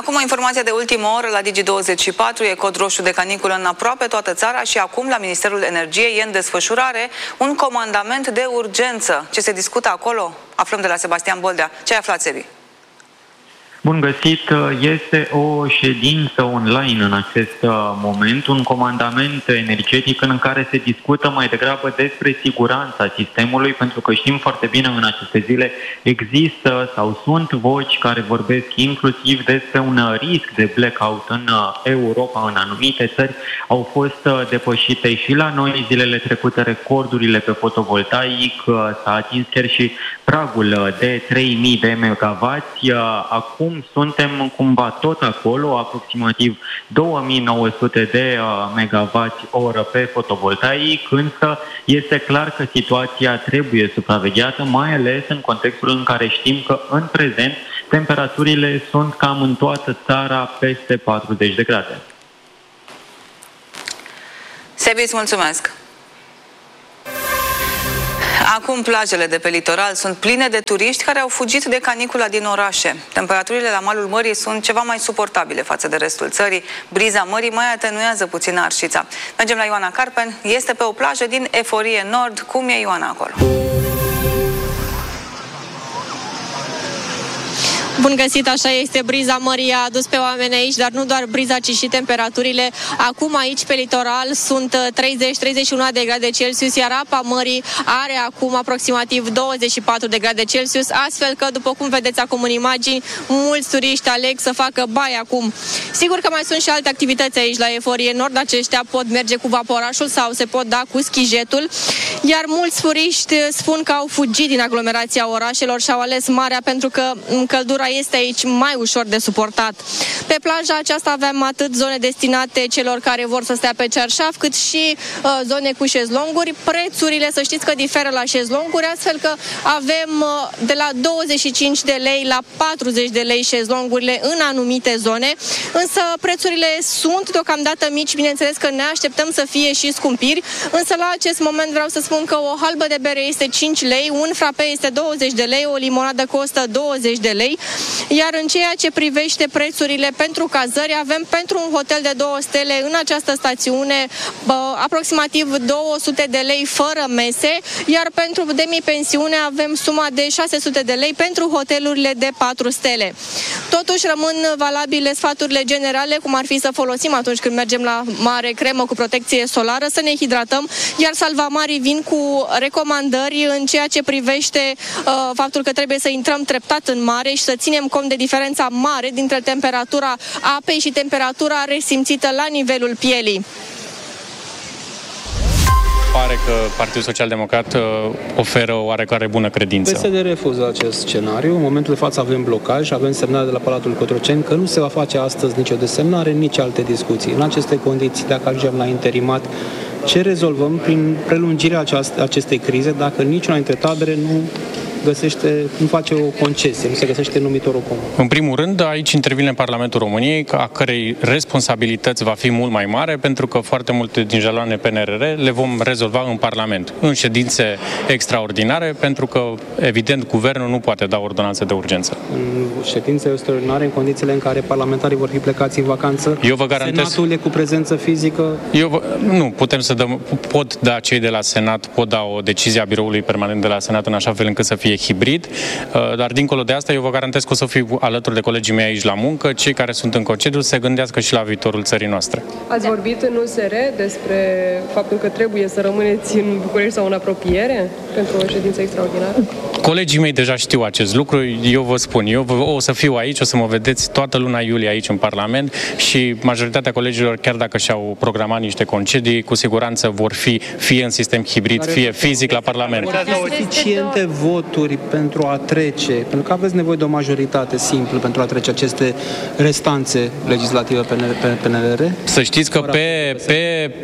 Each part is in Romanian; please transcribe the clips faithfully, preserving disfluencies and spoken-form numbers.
Acum o informație de ultimă oră la Digi douăzeci și patru, e cod roșu de caniculă în aproape toată țara și acum la Ministerul Energiei e în desfășurare un comandament de urgență. Ce se discută acolo? Aflăm de la Sebastian Boldea. Ce ai aflat, Sebi? Bun găsit, este o ședință online în acest moment, un comandament energetic în care se discută mai degrabă despre siguranța sistemului, pentru că știm foarte bine în aceste zile există sau sunt voci care vorbesc inclusiv despre un risc de blackout în Europa, în anumite țări. Au fost depășite și la noi zilele trecute recordurile pe fotovoltaic, s-a atins chiar și pragul de trei mii de megawatts. Acum suntem cumva tot acolo, aproximativ două mii nouă sute de megawatts oră pe fotovoltaic, însă este clar că situația trebuie supravegheată, mai ales în contextul în care știm că în prezent temperaturile sunt cam în toată țara peste patruzeci de grade. Sebi, îți mulțumesc! Acum plajele de pe litoral sunt pline de turiști care au fugit de canicula din orașe. Temperaturile la malul mării sunt ceva mai suportabile față de restul țării. Briza mării mai atenuează puțin arșița. Mergem la Ioana Carpen, este pe o plajă din Eforie Nord. Cum e, Ioana, acolo? Bun găsit, așa este, briza mării a adus pe oameni aici, dar nu doar briza, ci și temperaturile. Acum aici pe litoral sunt treizeci treizeci și unu de grade Celsius, iar apa mării are acum aproximativ douăzeci și patru de grade Celsius, astfel că, după cum vedeți acum în imagini, mulți turiști aleg să facă baie acum. Sigur că mai sunt și alte activități aici la Eforie Nord, aceștia pot merge cu vaporașul sau se pot da cu schijetul, iar mulți turiști spun că au fugit din aglomerația orașelor și au ales marea pentru că căldura este aici mai ușor de suportat. Pe plaja aceasta avem atât zone destinate celor care vor să stea pe cearșaf, cât și uh, zone cu șezlonguri. Prețurile, să știți că diferă la șezlonguri, astfel că avem uh, de la douăzeci și cinci de lei la patruzeci de lei șezlongurile în anumite zone, însă prețurile sunt deocamdată mici, bineînțeles că ne așteptăm să fie și scumpiri, însă la acest moment vreau să spun că o halbă de bere este cinci lei, un frape este douăzeci de lei, o limonadă costă douăzeci de lei. Iar în ceea ce privește prețurile pentru cazări, avem pentru un hotel de două stele în această stațiune bă, aproximativ două sute de lei fără mese, iar pentru demi-pensiune avem suma de șase sute de lei pentru hotelurile de patru stele. Totuși rămân valabile sfaturile generale, cum ar fi să folosim atunci când mergem la mare cremă cu protecție solară, să ne hidratăm, iar salvamarii vin cu recomandări în ceea ce privește uh, faptul că trebuie să intrăm treptat în mare și să ținem cont de diferența mare dintre temperatura apei și temperatura resimțită la nivelul pielii. Pare că Partidul Social Democrat oferă o oarecare bună credință. P S D refuză acest scenariu. În momentul de față avem blocaj, avem semnale de la Palatul Cotroceni că nu se va face astăzi nicio desemnare, nici alte discuții. În aceste condiții, dacă ajungem la interimat, ce rezolvăm prin prelungirea acestei crize dacă niciuna dintre tabere nu găsește, nu face o concesie, nu se găsește numitorul comun. În primul rând, aici intervine Parlamentul României, a cărei responsabilități va fi mult mai mare, pentru că foarte multe din jaloane P N R R le vom rezolva în Parlament, în ședințe extraordinare, pentru că, evident, Guvernul nu poate da ordonanțe de urgență. În ședințe extraordinare, în condițiile în care parlamentarii vor fi plecați în vacanță, Eu vă garantez... Senatul e cu prezență fizică? Eu vă... Nu, putem să dăm... Pot da cei de la Senat, pot da o decizie a Biroului Permanent de la Senat în așa fel încât să fie hibrid, dar dincolo de asta eu vă garantez că o să fiu alături de colegii mei aici la muncă, cei care sunt în concediu se gândească și la viitorul țării noastre. Ați vorbit în U S R despre faptul că trebuie să rămâneți în București sau în apropiere pentru o ședință extraordinară? Colegii mei deja știu acest lucru, eu vă spun, eu o să fiu aici, o să mă vedeți toată luna iulie aici în Parlament și majoritatea colegilor, chiar dacă și-au programat niște concedii, cu siguranță vor fi fie în sistem hibrid, fie fizic la Parlament. Vor fi suficiente voturi pentru a trece, pentru că aveți nevoie de o majoritate simplă pentru a trece aceste restanțe legislative pe P N R R? Să știți că pe, pe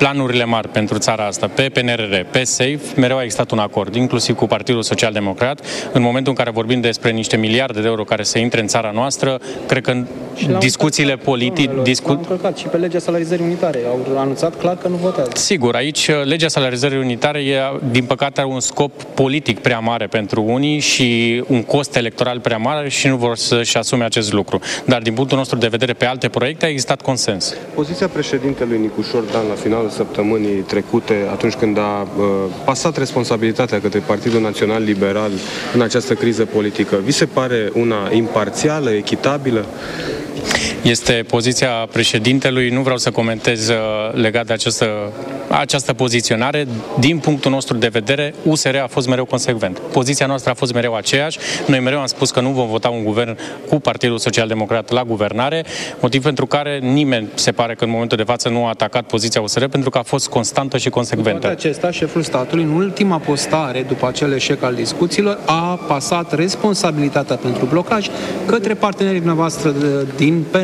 planurile mari pentru țara asta, pe P N R R, pe SAFE, mereu a existat un acord, inclusiv cu Partidul Social Democrat. În momentul în care vorbim despre niște miliarde de euro care să intre în țara noastră, cred că discuțiile politice... Discu... L-au încălcat și pe legea salarizării unitare. Au anunțat clar că nu votează. Sigur, aici legea salarizării unitare e, din păcate, are un scop politic prea mare pentru unii și un cost electoral prea mare și nu vor să-și asume acest lucru. Dar din punctul nostru de vedere, pe alte proiecte a existat consens. Poziția președintelui Nicușor Dan la finalul săptămânii trecute, atunci când a uh, pasat responsabilitatea către Partidul Național Liberal în această criză politică, vi se pare una imparțială, echitabilă? Este poziția președintelui, nu vreau să comentez legat de această, această poziționare. Din punctul nostru de vedere, U S R a fost mereu consecvent. Poziția noastră a fost mereu aceeași. Noi mereu am spus că nu vom vota un guvern cu Partidul Social Democrat la guvernare, motiv pentru care nimeni se pare că în momentul de față nu a atacat poziția U S R, pentru că a fost constantă și consecventă. Cu toate acestea, șeful statului, în ultima postare, după acel eșec al discuțiilor, a pasat responsabilitatea pentru blocaj către partenerii dumneavoastră din P N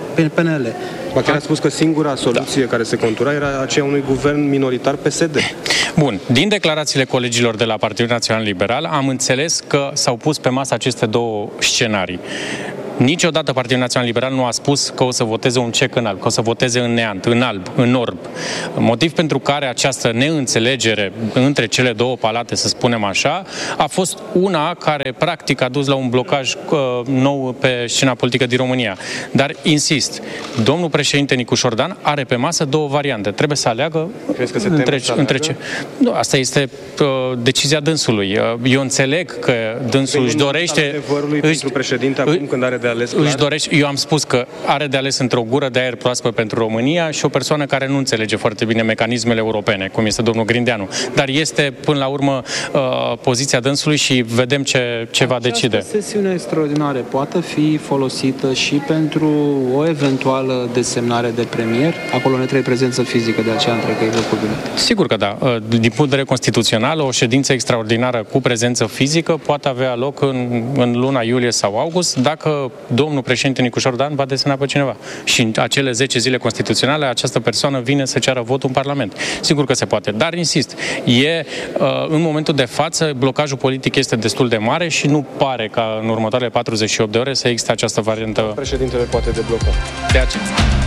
L. Ba chiar a spus că singura soluție da. care se contura era aceea unui guvern minoritar P S D. Bun, din declarațiile colegilor de la Partidul Național Liberal am înțeles că s-au pus pe masă aceste două scenarii. Niciodată Partidul Național Liberal nu a spus că o să voteze un cec în alb, că o să voteze în neant, în alb, în orb. Motiv pentru care această neînțelegere între cele două palate, să spunem așa, a fost una care practic a dus la un blocaj uh, nou pe scena politică din România. Dar, insist, domnul președinte Nicușor Dan are pe masă două variante. Trebuie să aleagă că se între, între ce. Nu, asta este uh, decizia dânsului. Uh, eu înțeleg că dânsul își dorește... Adevărului își, pentru președinte acum își, când are de ales clar. Își dorește, eu am spus că are de ales între o gură de aer proaspăt pentru România și o persoană care nu înțelege foarte bine mecanismele europene, cum este domnul Grindeanu. Dar este, până la urmă, uh, poziția dânsului și vedem ce, ce va decide. Această sesiune extraordinară poate fi folosită și pentru o eventuală desemnare de premier? Acolo ne trebuie prezență fizică, de aceea întreb că e locul bine. Sigur că da. Din punct de vedere constituțional, o ședință extraordinară cu prezență fizică poate avea loc în, în luna iulie sau august, dacă domnul președinte Nicușor Dan va desemna pe cineva. Și în acele zece zile constituționale, această persoană vine să ceară votul în Parlament. Sigur că se poate. Dar, insist, e, în momentul de față, blocajul politic este destul de mare și nu pare ca în următoarele patruzeci și opt de ore să existe această variantă. Președintele poate debloca. De aceea.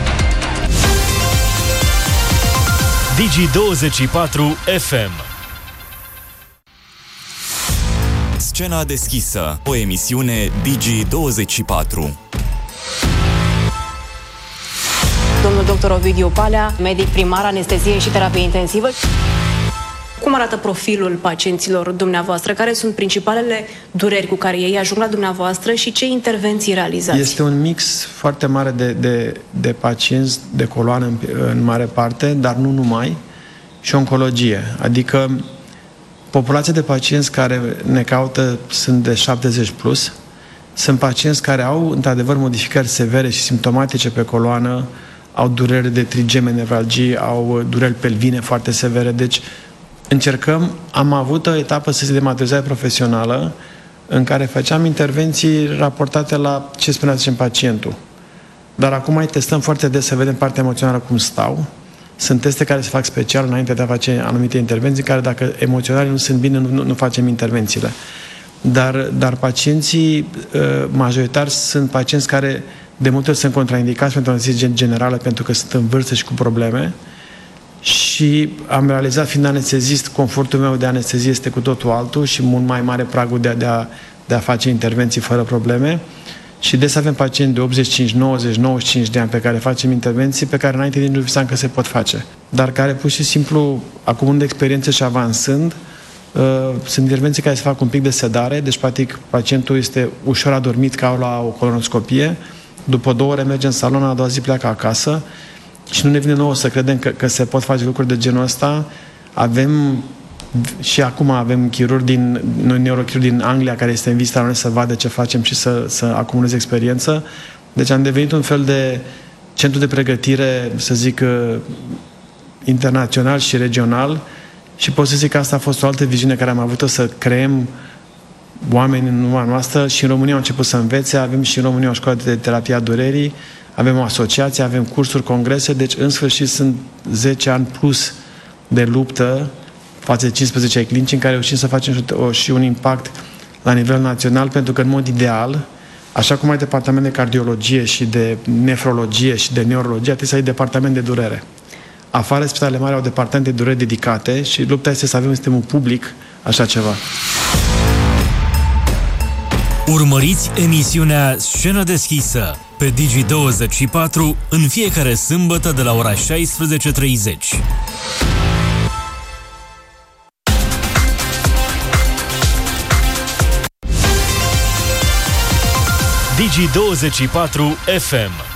Digi douăzeci și patru F M. Scena deschisă, o emisiune Digi douăzeci și patru. Domnul doctor Ovidiu Palea, medic primar, anestezie și terapie intensivă. Cum arată profilul pacienților dumneavoastră? Care sunt principalele dureri cu care ei ajung la dumneavoastră și ce intervenții realizați? Este un mix foarte mare de, de, de pacienți de coloană în, în mare parte, dar nu numai, și oncologie. Adică populația de pacienți care ne caută sunt de șaptezeci plus. Sunt pacienți care au, într-adevăr, modificări severe și simptomatice pe coloană, au dureri de trigeme, nevralgii, au dureri pelvine foarte severe. Deci, încercăm, am avut o etapă să se dematurizare profesională în care făceam intervenții raportate la ce spunea zicem, pacientul. Dar acum mai testăm foarte des să vedem partea emoțională cum stau. Sunt teste care se fac special înainte de a face anumite intervenții, care dacă emoționale nu sunt bine, nu, nu facem intervențiile. Dar, dar pacienții majoritari sunt pacienți care de multe ori sunt contraindicați pentru anestezie generală pentru că sunt în vârstă și cu probleme. Și am realizat, fiind anestezist, confortul meu de anestezie este cu totul altul și mult mai mare pragul de a, de a, de a face intervenții fără probleme. Și des avem pacienți de optzeci și cinci, nouăzeci, nouăzeci și cinci de ani pe care facem intervenții pe care înainte nici nu visam că se pot face. Dar care pur și simplu, acumulând experiență și avansând, uh, sunt intervenții care se fac un pic de sedare, deci practic pacientul este ușor adormit ca la o colonoscopie, după două ore merge în salon, a doua zi pleacă acasă și nu ne vine nouă să credem că, că se pot face lucruri de genul ăsta. Avem și acum avem chirurg din, neurochirurg din Anglia care este în vizită la noi să vadă ce facem și să, să acumuleze experiență. Deci am devenit un fel de centru de pregătire, să zic, internațional și regional și pot să zic că asta a fost o altă viziune care am avut-o, să creăm oameni în urma noastră și în România au început să învețe. Avem și în România o școală de terapie a durerii, avem o asociație, avem cursuri, congrese, deci în sfârșit sunt zece ani plus de luptă față de cincisprezece ai clinici în care reușim să facem și un impact la nivel național, pentru că în mod ideal, așa cum ai departament de cardiologie și de nefrologie și de neurologie, trebuie să ai departament de durere. Afară, spitalele mari au departamente de durere dedicate și lupta este să avem în sistemul public așa ceva. Urmăriți emisiunea Scenă deschisă pe Digi douăzeci și patru în fiecare sâmbătă de la ora șaisprezece și treizeci. Digi douăzeci și patru F M